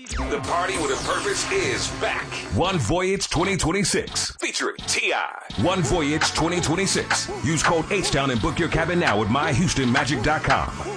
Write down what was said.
The Party with a Purpose is back. One Voyage 2026 featuring T.I. One Voyage 2026. Use code H-Town and book your cabin now at myhoustonmagic.com.